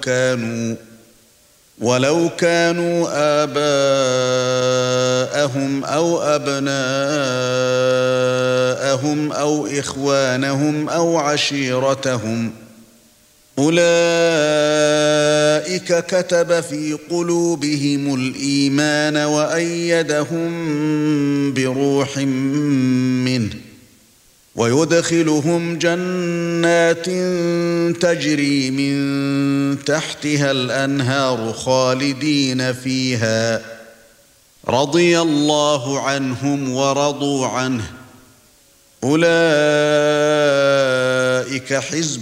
ولو كانوا آباءهم أو أبناءهم أو إخوانهم أو عشيرتهم أولئك كتب في قلوبهم الإيمان وأيدهم بروح منه ويدخلهم جنات تجري من تحتها الأنهار خالدين فيها رضي الله عنهم ورضوا عنه أولئك حزب